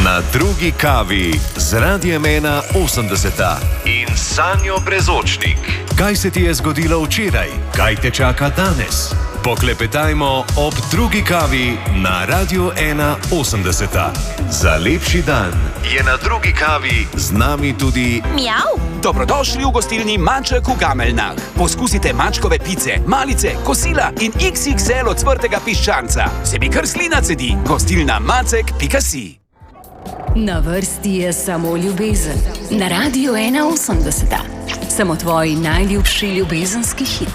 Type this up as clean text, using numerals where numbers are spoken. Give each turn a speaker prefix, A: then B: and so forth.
A: Na drugi kavi z Radiem 81 in Sanjo Brezočnik. Kaj se ti je zgodilo včeraj? Kaj te čaka danes? Poklepetajmo ob drugi kavi na Radiu 81. Za lepši dan je na drugi kavi z nami tudi
B: Mjav.
C: Dobrodošli v gostilni Maček v Gameljnah. Poskusite mačkove pice, malice, kosila in XXL ocvrtega piščanca. Se mi kar slina cedi. Gostilna Macek.si.
D: Na vrsti je samo ljubezen. Na Radiu 81. Samo tvoj najljubši ljubezenski hit.